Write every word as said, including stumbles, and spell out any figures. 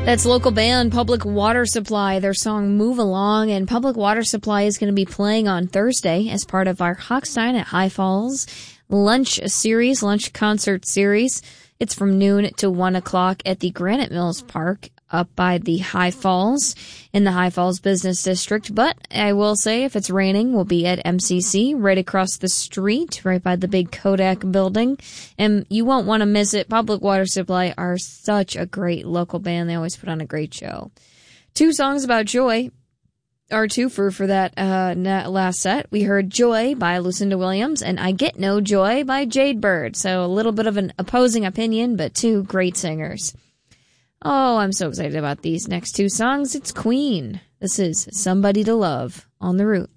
That's local band Public Water Supply, their song Move Along, and Public Water Supply is going to be playing on Thursday as part of our Hochstein at High Falls lunch series, lunch concert series. It's from noon to one o'clock at the Granite Mills Park up by the High Falls in the High Falls Business District. But I will say if it's raining, we'll be at M C C right across the street, right by the big Kodak building. And you won't want to miss it. Public Water Supply are such a great local band. They always put on a great show. Two songs about joy. Our twofer for that uh, last set. We heard Joy by Lucinda Williams and I Get No Joy by Jade Bird. So a little bit of an opposing opinion, but two great singers. Oh, I'm so excited about these next two songs. It's Queen. This is Somebody to Love on The Root.